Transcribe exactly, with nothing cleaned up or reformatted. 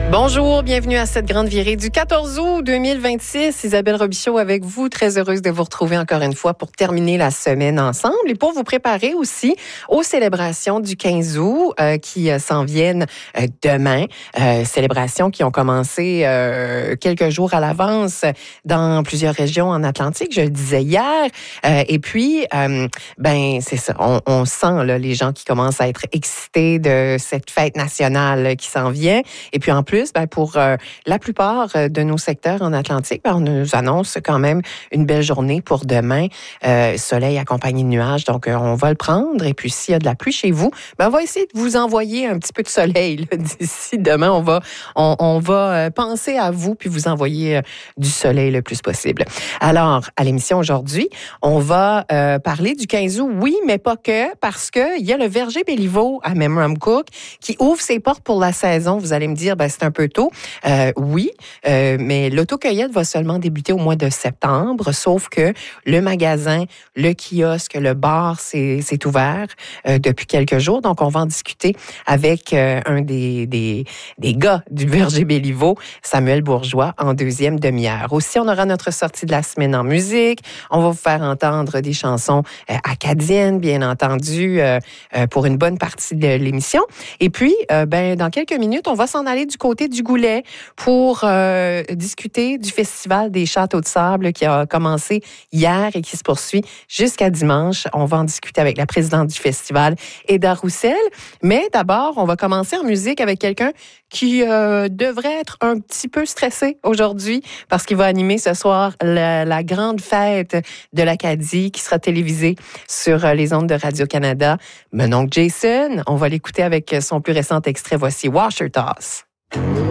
Bonjour, bienvenue à cette grande virée du quatorze août deux mille vingt-six. Isabelle Robichaud avec vous, très heureuse de vous retrouver encore une fois pour terminer la semaine ensemble et pour vous préparer aussi aux célébrations du quinze août euh, qui euh, s'en viennent euh, demain. Euh, célébrations qui ont commencé euh, quelques jours à l'avance dans plusieurs régions en Atlantique, je le disais hier. Euh, et puis, euh, ben c'est ça, on, on sent là, les gens qui commencent à être excités de cette fête nationale qui s'en vient. Et puis en plus, Ben pour euh, la plupart de nos secteurs en Atlantique, ben on nous annonce quand même une belle journée pour demain. Euh, soleil accompagné de nuages, donc euh, on va le prendre. Et puis s'il y a de la pluie chez vous, ben on va essayer de vous envoyer un petit peu de soleil là, d'ici demain. On va, on, on va euh, penser à vous puis vous envoyer euh, du soleil le plus possible. Alors, à l'émission aujourd'hui, on va euh, parler du quinze août, oui, mais pas que, parce que il y a le verger Béliveau à Memramcook qui ouvre ses portes pour la saison. Vous allez me dire, ben c'est un peu tôt. Euh, oui, euh, mais l'autocueillette va seulement débuter au mois de septembre, sauf que le magasin, le kiosque, le bar, c'est, c'est ouvert euh, depuis quelques jours. Donc, on va en discuter avec euh, un des, des, des gars du verger Béliveau, Samuel Bourgeois, en deuxième demi-heure. Aussi, on aura notre sortie de la semaine en musique. On va vous faire entendre des chansons euh, acadiennes, bien entendu, euh, euh, pour une bonne partie de l'émission. Et puis, euh, ben, dans quelques minutes, on va s'en aller du côté du Goulet pour euh, discuter du Festival des Châteaux de Sable qui a commencé hier et qui se poursuit jusqu'à dimanche. On va en discuter avec la présidente du festival, Eda Roussel. Mais d'abord, on va commencer en musique avec quelqu'un qui euh, devrait être un petit peu stressé aujourd'hui parce qu'il va animer ce soir la, la grande fête de l'Acadie qui sera télévisée sur les ondes de Radio-Canada. Mon oncle Jason, on va l'écouter avec son plus récent extrait. Voici Washer Toss.